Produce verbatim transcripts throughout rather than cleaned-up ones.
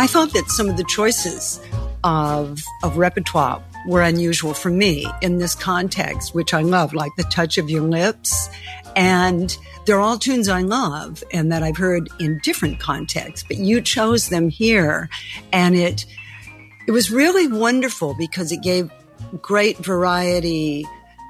I thought that some of the choices of of repertoire were unusual for me in this context, which I love, like The Touch of Your Lips. And they're all tunes I love and that I've heard in different contexts, but you chose them here. And it it was really wonderful because it gave great variety,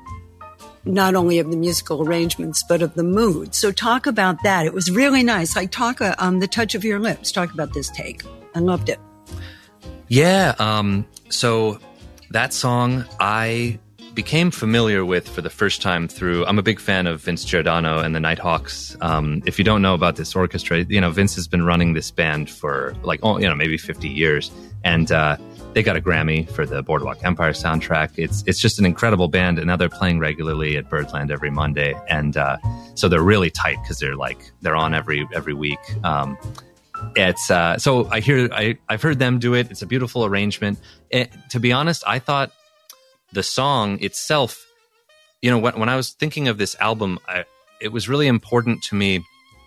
not only of the musical arrangements, but of the mood. So talk about that. It was really nice. Like talk on um, The Touch of Your Lips. Talk about this take. I loved it. Yeah. Um, so that song I became familiar with for the first time through, I'm a big fan of Vince Giordano and the Nighthawks. Um, if you don't know about this orchestra, you know, Vince has been running this band for like, oh, you know, maybe fifty years. And uh, they got a Grammy for the Boardwalk Empire soundtrack. It's it's just an incredible band. And now they're playing regularly at Birdland every Monday. And uh, so they're really tight because they're like, they're on every every week. Um, it's uh, so I hear, I, I've heard them do it. It's a beautiful arrangement. It, to be honest, I thought the song itself, you know, when, when I was thinking of this album, I, it was really important to me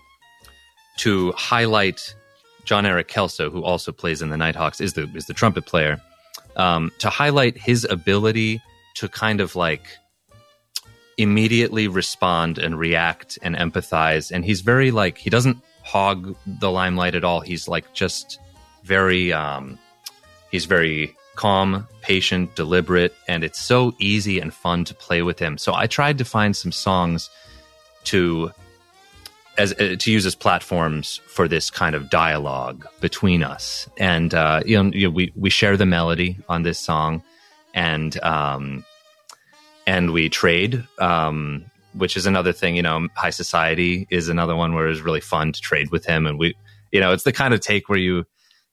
to highlight John Eric Kelso, who also plays in the Nighthawks, is the is the trumpet player, um, to highlight his ability to kind of like immediately respond and react and empathize. And he's very like, he doesn't hog the limelight at all. He's like just very, um, he's very calm, patient, deliberate, and it's so easy and fun to play with him. So I tried to find some songs to as uh, to use as platforms for this kind of dialogue between us. And uh, you know, you know, we we share the melody on this song, and um, and we trade, um, which is another thing. You know, High Society is another one where it's really fun to trade with him, and we, you know, it's the kind of take where you.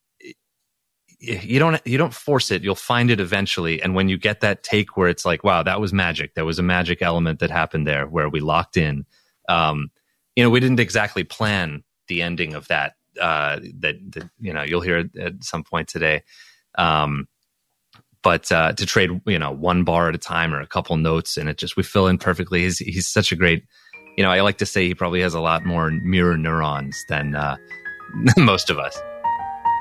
You don't you don't force it. You'll find it eventually. And when you get that take where it's like, wow, that was magic. There was a magic element that happened there where we locked in. Um, you know, we didn't exactly plan the ending of that. Uh, that, that you know, you'll hear it at some point today. Um, but uh, to trade, you know, one bar at a time or a couple notes, and it just we fill in perfectly. He's he's such a great. You know, I like to say he probably has a lot more mirror neurons than uh, most of us.